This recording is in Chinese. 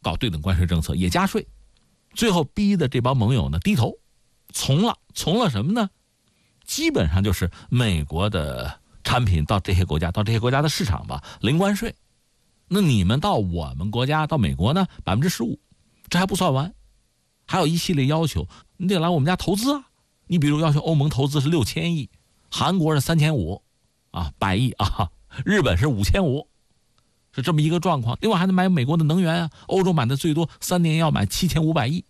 搞对等关税政策，也加税，最后逼的这帮盟友呢低头，从了什么呢？基本上就是美国的产品到这些国家的市场吧，零关税。那你们到我们国家到美国呢，15%，这还不算完，还有一系列要求，你得来我们家投资啊。你比如要求欧盟投资是6000亿，韩国是3500啊，100亿啊，日本是5500，是这么一个状况。另外还得买美国的能源啊，欧洲买的最多，3年要买7500亿。